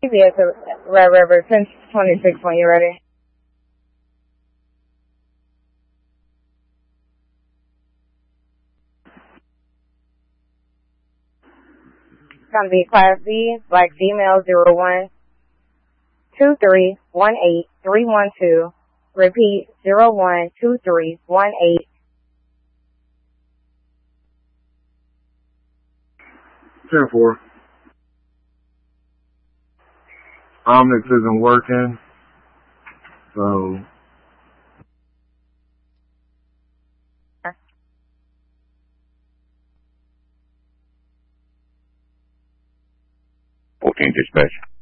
CBS Red River 1026 when you're ready. It's going to be Class B, Black Female 0123183112. Repeat 012318. 10-4. Omnix isn't working, so. Dispatch.